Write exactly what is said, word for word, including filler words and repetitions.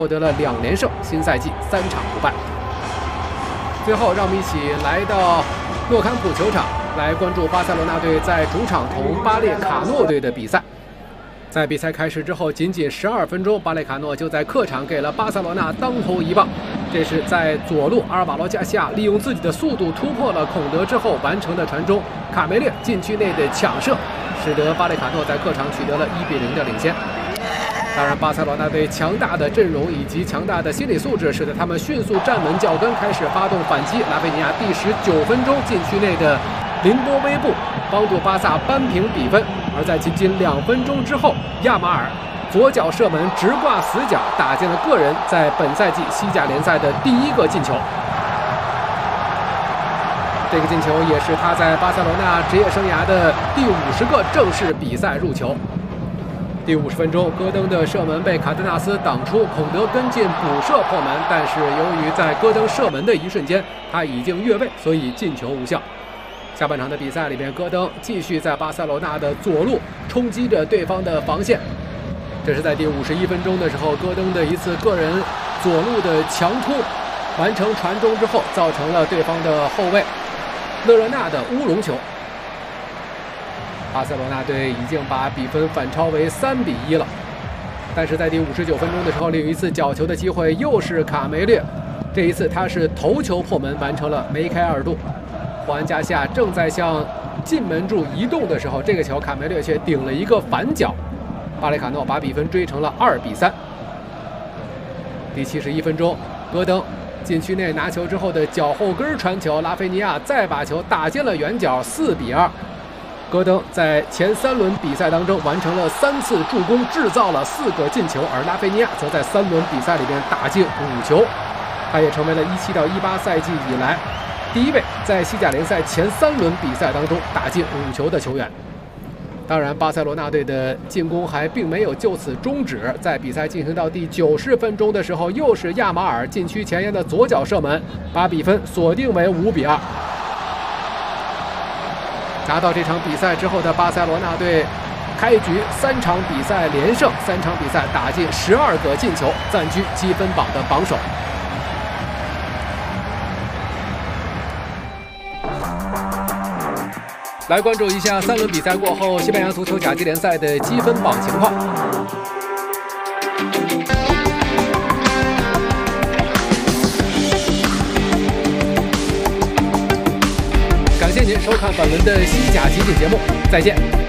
获得了两连胜，新赛季三场不败。最后，让我们一起来到诺坎普球场，来关注巴塞罗那队在主场同巴列卡诺队的比赛。在比赛开始之后，仅仅十二分钟，巴列卡诺就在客场给了巴塞罗那当头一棒。这是在左路阿尔瓦罗加西亚利用自己的速度突破了孔德之后完成的传中，卡梅列禁区内的抢射，使得巴列卡诺在客场取得了一比零的领先。当然，巴塞罗那队强大的阵容以及强大的心理素质，使得他们迅速站稳脚跟，开始发动反击。拉菲尼亚第十九分钟禁区内的凌波微步，帮助巴萨扳平比分。而在仅仅两分钟之后，亚马尔左脚射门直挂死角，打进了个人在本赛季西甲联赛的第一个进球。这个进球也是他在巴塞罗那职业生涯的第五十个正式比赛入球。第五十分钟，戈登的射门被卡德纳斯挡出，孔德跟进补射破门，但是由于在戈登射门的一瞬间他已经越位，所以进球无效。下半场的比赛里边，戈登继续在巴塞罗那的左路冲击着对方的防线。这是在第五十一分钟的时候，戈登的一次个人左路的强突，完成传中之后，造成了对方的后卫勒热纳的乌龙球。巴塞罗那队已经把比分反超为三比一了。但是在第五十九分钟的时候，另有一次角球的机会，又是卡梅列，这一次他是头球破门，完成了梅开二度。霍安加西亚正在向进门处移动的时候，这个球卡梅列却顶了一个反脚，巴列卡诺把比分追成了二比三。第七十一分钟，戈登禁区内拿球之后的脚后跟传球，拉菲尼亚再把球打进了远角，四比二。戈登在前三轮比赛当中完成了三次助攻，制造了四个进球，而拉菲尼亚则在三轮比赛里边打进五球，他也成为了一七到一八赛季以来第一位在西甲联赛前三轮比赛当中打进五球的球员。当然，巴塞罗那队的进攻还并没有就此终止，在比赛进行到第九十分钟的时候，又是亚马尔禁区前沿的左脚射门，把比分锁定为五比二。拿到这场比赛之后的巴塞罗那队，开局三场比赛连胜，三场比赛打进十二个进球，暂居积分榜的榜首。来关注一下三轮比赛过后西班牙足球甲级联赛的积分榜情况。感谢您收看本轮的西甲集锦节目，再见。